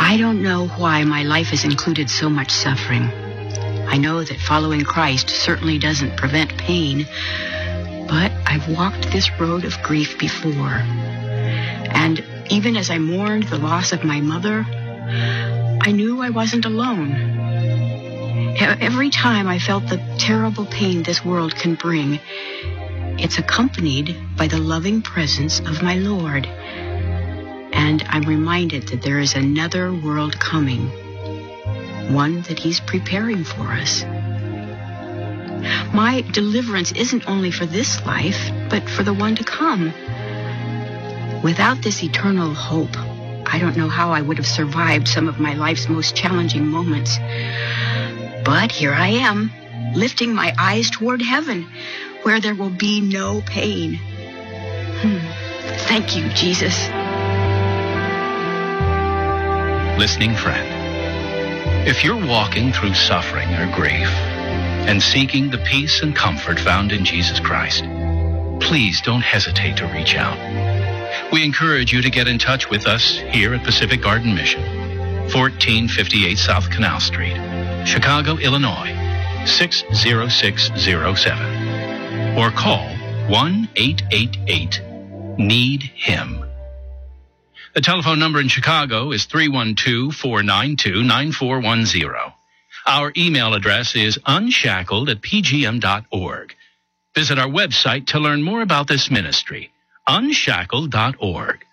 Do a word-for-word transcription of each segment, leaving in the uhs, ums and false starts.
I don't know why my life has included so much suffering. I know that following Christ certainly doesn't prevent pain, but I've walked this road of grief before. And even as I mourned the loss of my mother, I knew I wasn't alone. Every time I felt the terrible pain this world can bring, it's accompanied by the loving presence of my Lord. And I'm reminded that there is another world coming, one that he's preparing for us. My deliverance isn't only for this life, but for the one to come. Without this eternal hope, I don't know how I would have survived some of my life's most challenging moments. But here I am, lifting my eyes toward heaven, where there will be no pain. Hmm. Thank you, Jesus. Listening friend, if you're walking through suffering or grief and seeking the peace and comfort found in Jesus Christ, please don't hesitate to reach out. We encourage you to get in touch with us here at Pacific Garden Mission, fourteen fifty-eight South Canal Street, Chicago, Illinois, six zero six zero seven, or call one eight eight eight, need him. The telephone number in Chicago is three one two, four nine two, nine four one zero. Our email address is unshackled at p g m dot org. Visit our website to learn more about this ministry, unshackled dot org.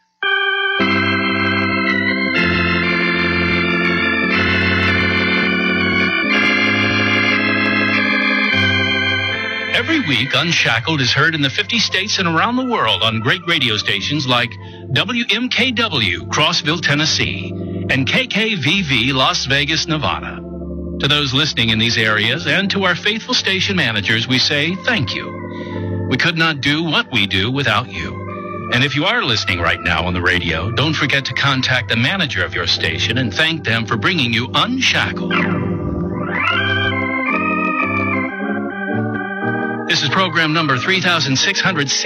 Every week, Unshackled is heard in the fifty states and around the world on great radio stations like W M K W, Crossville, Tennessee, and K K V V, Las Vegas, Nevada. To those listening in these areas and to our faithful station managers, we say thank you. We could not do what we do without you. And if you are listening right now on the radio, don't forget to contact the manager of your station and thank them for bringing you Unshackled. This is program number three thousand six hundred sixty.